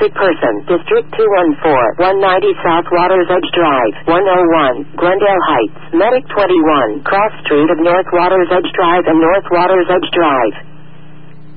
wanted person. District 214, 190 South Waters Edge Drive, 101, Glendale Heights. Medic 21, cross street of North Waters Edge Drive and North Waters Edge Drive.